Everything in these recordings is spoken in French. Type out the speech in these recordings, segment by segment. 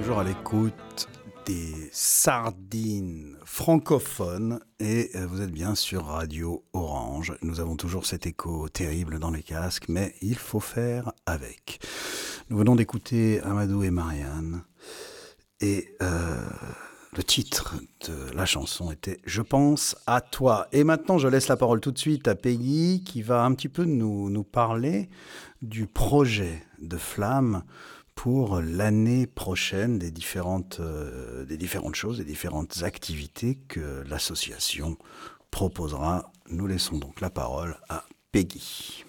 toujours à l'écoute des sardines francophones et vous êtes bien sur Radio Orange. Nous avons toujours cet écho terrible dans les casques, mais il faut faire avec. Nous venons d'écouter Amadou et Marianne et le titre de la chanson était « Je pense à toi ». Et maintenant, je laisse la parole tout de suite à Peggy qui va un petit peu nous parler du projet de Flamme pour l'année prochaine, des différentes choses, des différentes activités que l'association proposera. Nous laissons donc la parole à Peggy.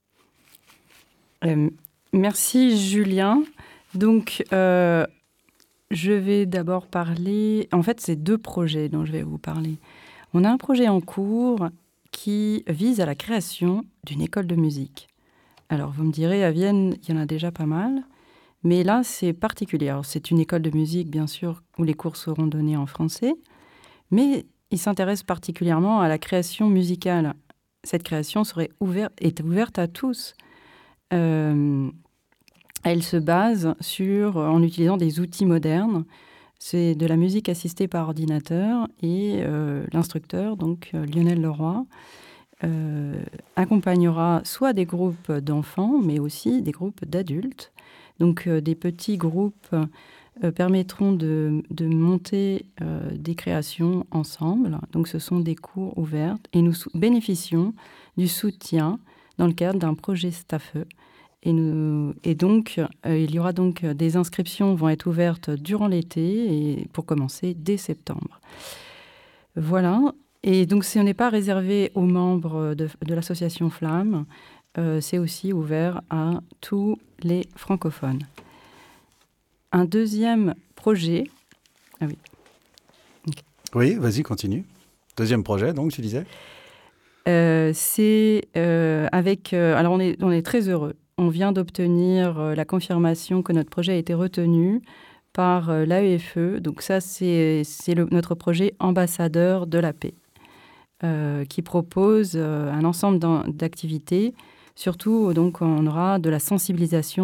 Merci Julien. Donc, je vais d'abord parler... En fait, c'est deux projets dont je vais vous parler. On a un projet en cours qui vise à la création d'une école de musique. Alors, vous me direz, à Vienne, il y en a déjà pas mal. Mais là, c'est particulier. Alors, c'est une école de musique, bien sûr, où les cours seront donnés en français. Mais il s'intéresse particulièrement à la création musicale. Cette création est ouverte à tous. Elle se base en utilisant des outils modernes. C'est de la musique assistée par ordinateur. Et l'instructeur, donc Lionel Leroy, accompagnera soit des groupes d'enfants, mais aussi des groupes d'adultes. Donc, des petits groupes permettront de monter des créations ensemble. Donc, ce sont des cours ouverts et nous bénéficions du soutien dans le cadre d'un projet STAFE. Et donc, il y aura donc des inscriptions vont être ouvertes durant l'été et pour commencer dès septembre. Voilà. Et donc, ce n'est pas réservé aux membres de l'association Flamme. C'est aussi ouvert à tous les francophones. Un deuxième projet... Ah oui. Okay. Oui, vas-y, continue. Deuxième projet, donc, tu disais c'est avec... alors, on est très heureux. On vient d'obtenir la confirmation que notre projet a été retenu par l'AEFE. Donc ça, c'est notre projet ambassadeur de la paix, qui propose un ensemble d'activités. Surtout, donc, on aura de la sensibilisation